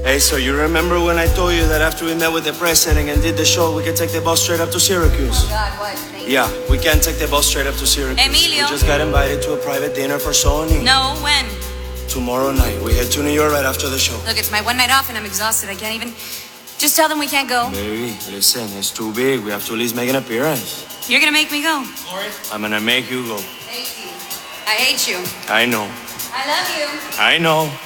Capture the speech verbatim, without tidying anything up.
Hey, so you remember when I told you that after we met with the president and did the show, we could take the bus straight up to Syracuse? Oh, God, what? Thank Yeah, we can't take the bus straight up to Syracuse. Emilio. We just got invited to a private dinner for Sony. No, when? Tomorrow night. We head to New York right after the show. Look, it's my one night off and I'm exhausted. I can't even... Just tell them we can't go. Baby, listen, it's too big. We have to at least make an appearance. You're gonna make me go. I'm gonna make you go. I hate you. I hate you. I know. I love you. I know.